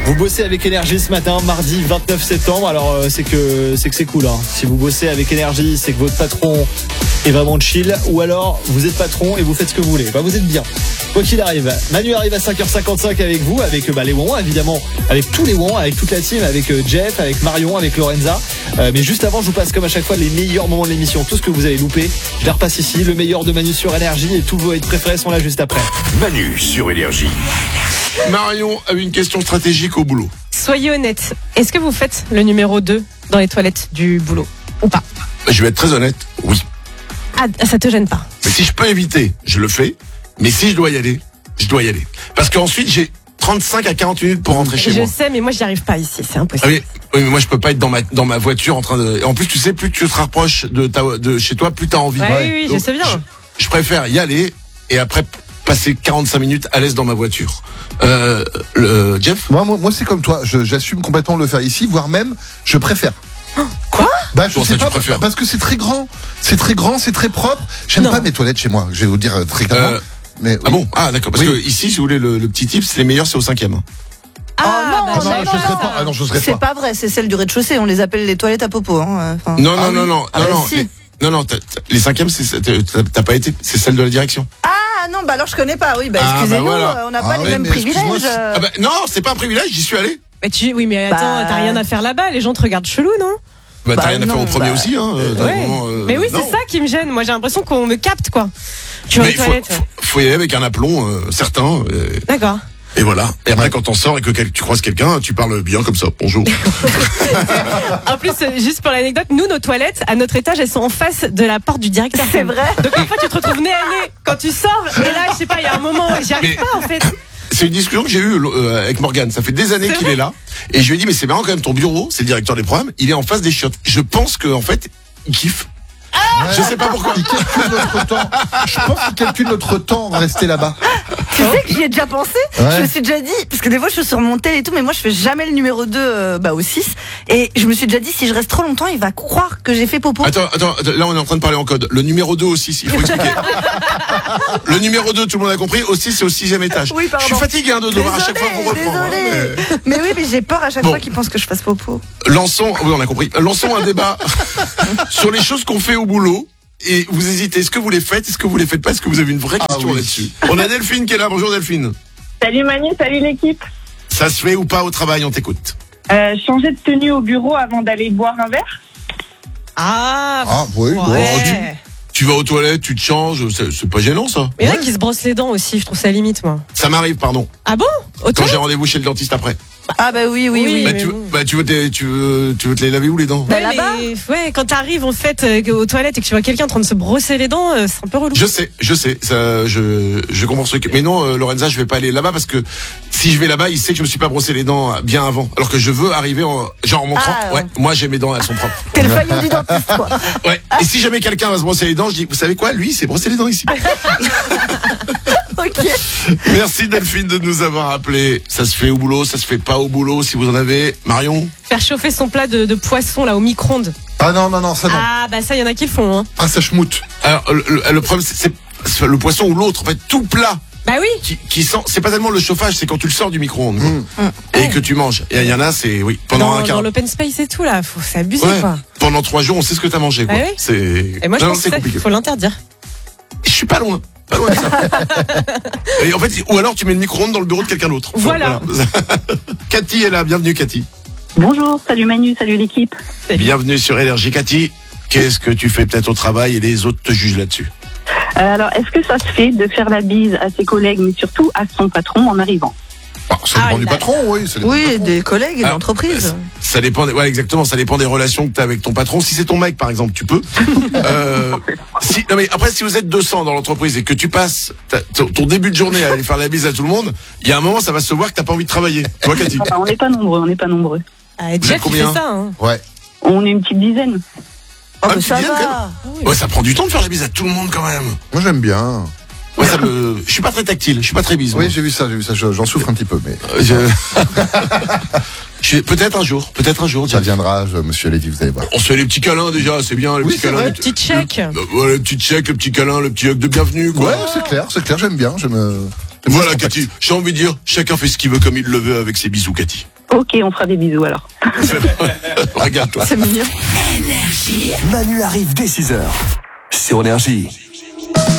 Vous bossez avec Énergie ce matin, mardi 29 septembre. Alors c'est que c'est cool. Hein. Si vous bossez avec Énergie, c'est que votre patron est vraiment chill. Ou alors vous êtes patron et vous faites ce que vous voulez. Bah, vous êtes bien. Quoi qu'il arrive. Manu arrive à 5h55 avec vous, avec les Wouans évidemment, avec tous les Wouans, avec toute la team, avec Jeff, avec Marion, avec Lorenza. Mais juste avant, je vous passe comme à chaque fois les meilleurs moments de l'émission. Tout ce que vous avez loupé, je les repasse ici. Le meilleur de Manu sur Énergie et tous vos hits préférés sont là juste après. Manu sur Énergie. Marion a une question stratégique au boulot. Soyez honnête, est-ce que vous faites le numéro 2 dans les toilettes du boulot ou pas? Je vais être très honnête, oui. Ah, ça te gêne pas? Mais si je peux éviter, je le fais. Mais si je dois y aller, je dois y aller. Parce qu'ensuite, j'ai 35 à 40 minutes pour rentrer chez moi. Je sais, mais moi, j'y arrive pas ici, c'est impossible. Oui, mais moi, je peux pas être dans ma voiture en train de... Et en plus, tu sais, plus tu te rapproches de chez toi, plus t'as envie. Oui, Donc, je sais bien. Je préfère y aller et après passer 45 minutes à l'aise dans ma voiture. Jeff? Moi, c'est comme toi. J'assume complètement de le faire ici, voire même, je préfère. Quoi? Bah, je Comment sais ça, pas, tu préfères? parce que c'est très grand. C'est très grand, c'est très propre. J'aime Non. pas mes toilettes chez moi. Je vais vous dire très clairement. Mais, Ah bon? Ah, d'accord. Parce Oui. que ici, si vous voulez, le petit tip, c'est les meilleurs, c'est au 5e. Ah, non, j'aime je ça. serais pas. Ah non, je serais C'est pas vrai, c'est celle du rez-de-chaussée. On les appelle les toilettes à popo. Hein. Enfin, Non, Ah oui. non. Ah bah non, si. les 5e, t'as pas été, c'est celle de la direction. Ah non, bah alors je connais pas. Oui, bah Ah, excusez-nous, bah voilà. on n'a Ah pas ouais, les mêmes mais excuse-moi, privilèges. Ah bah, non, c'est pas un privilège, j'y suis allé. Oui, mais attends, Bah. t'as rien à faire là-bas, les gens te regardent chelou, non? Bah, t'as Bah, rien à faire non, au premier bah. aussi, hein. Ouais. Mais oui, non. c'est ça qui me gêne. Moi, j'ai l'impression qu'on me capte, quoi. Tu vas Mais aux toilettes. faut y aller avec un aplomb certain. D'accord. Et voilà. Et après, quand t'en sors et que tu croises quelqu'un, tu parles bien comme ça. Bonjour. En plus, juste pour l'anecdote, nous, nos toilettes, à notre étage, elles sont en face de la porte du directeur. C'est vrai. Donc, parfois, tu te retrouves nez à nez quand tu sors. Et là, je sais pas, il y a un moment, j'y arrive Mais- pas, en fait. C'est une discussion que j'ai eue avec Morgane. Ça fait des années qu'il est là. Et je lui ai dit, mais c'est marrant quand même, ton bureau, c'est le directeur des programmes, il est en face des chiottes. Je pense qu'en fait, il kiffe. Je sais pas pourquoi. Il calcule notre temps. Je pense qu'il calcule notre temps à rester là-bas. Tu sais que j'y ai déjà pensé. Ouais. Je me suis déjà dit, parce que des fois je suis sur mon tel et tout, mais moi je fais jamais le numéro 2 au 6. Et je me suis déjà dit, si je reste trop longtemps, il va croire que j'ai fait popo. Attends, là on est en train de parler en code. Le numéro 2 au 6, il faut expliquer. Le numéro 2, tout le monde a compris, au 6 c'est au 6e étage. Oui, pardon. Je suis fatigué de devoir à chaque fois vous reprendre. hein, Désolé. Mais oui, mais j'ai peur à chaque Bon. fois qu'il pense que je fasse popo. Lançons, oui on a compris, lançons un débat sur les choses qu'on fait au boulot. Et vous hésitez, est-ce que vous les faites, est-ce que vous les faites pas, est-ce que vous avez une vraie question oui. là-dessus? On a Delphine qui est là, bonjour Delphine. Salut Manu, salut l'équipe. Ça se fait ou pas au travail, on t'écoute. Changer de tenue au bureau avant d'aller boire un verre? Ah, Oui. ouais. Tu vas aux toilettes, tu te changes, c'est pas gênant ça. Mais il y en a qui se brossent les dents aussi, je trouve ça limite, moi. Ça m'arrive, pardon. Ah bon? Au Quand toilette? j'ai rendez-vous chez le dentiste après. Ah bah oui. Oui. Bah, mais tu, bon. bah, tu veux te les laver où les dents? Bah, Ouais, là-bas. mais, ouais, quand t'arrives en fait aux toilettes et que tu vois quelqu'un en train de se brosser les dents, c'est un peu relou. Je sais, ça, je comprends ce truc. Mais non, Lorenza, je vais pas aller là-bas parce que si je vais là-bas, il sait que je me suis pas brossé les dents bien avant. Alors que je veux arriver en montrant, Ah, ouais, moi j'ai mes dents, elles sont propres. T'es le faillon du dentiste, quoi. Ouais. Et si jamais quelqu'un va se brosser les dents, je dis, vous savez quoi, lui, il s'est brossé les dents ici. Ok. Merci Delphine de nous avoir appelé. Ça se fait au boulot, ça se fait pas au boulot. Si vous en avez, Marion. Faire chauffer son plat de poisson là au micro-ondes. Ah non, ça non. Ah bah ça, il y en a qui le font. Hein. Ah, ça schmoute. Alors le problème, c'est le poisson ou l'autre. En fait, tout plat. Bah oui. Qui sent, c'est pas tellement le chauffage, c'est quand tu le sors du micro-ondes et que tu manges. Et il y en a, c'est oui pendant un quart. Dans l'open space et tout là, c'est abusé Ouais. quoi. Pendant 3 jours, on sait ce que t'as mangé. Quoi. Ah oui. C'est. Et moi je Non, pense c'est qu'il compliqué. faut l'interdire. Je suis pas loin. Pas loin de ça. Et en fait, ou alors tu mets le micro-ondes dans le bureau de quelqu'un d'autre. Voilà. Cathy est là, bienvenue Cathy. Bonjour, salut Manu, salut l'équipe. Bienvenue sur Énergie Cathy. Qu'est-ce que tu fais peut-être au travail et les autres te jugent là-dessus? Alors, est-ce que ça se fait de faire la bise à ses collègues, mais surtout à son patron en arrivant? Ça dépend Ah, du là. patron, oui. Ça dépend du Oui, patron. des collègues et Ah, d'entreprises. Ça dépend, ouais, exactement. Ça dépend des relations que tu as avec ton patron. Si c'est ton mec, par exemple, tu peux. Non mais après, si vous êtes 200 dans l'entreprise et que tu passes ton début de journée à aller faire la bise à tout le monde, il y a un moment, ça va se voir que t'as pas envie de travailler. Tu vois, Cathy? Enfin, on n'est pas nombreux. Ah, êtes Jeff il combien fait ça. Hein. Ouais. On est une petite dizaine. Oh, bah, tu ça viens, va. Ouais, ça prend du temps de faire la bise à tout le monde quand même. Moi, j'aime bien. Ouais, je suis pas très tactile, je suis pas très bise. Oui, moi. j'ai vu ça. J'en souffre un petit peu, mais Peut-être un jour, ça Jeff. viendra, monsieur Lévy, vous allez voir. On se fait les petits câlins déjà, c'est bien, les Oui, petits c'est câlins. vrai. Petit check. Voilà, le petit check, le petit câlin, le petit hug de bienvenue, quoi. Ouais, c'est clair, j'aime bien. Voilà, Cathy, j'ai envie de dire, chacun fait ce qu'il veut comme il le veut avec ses bisous, Cathy. Ok, on fera des bisous alors. Regarde-toi. C'est mignon. Manu arrive dès 6h sur Énergie.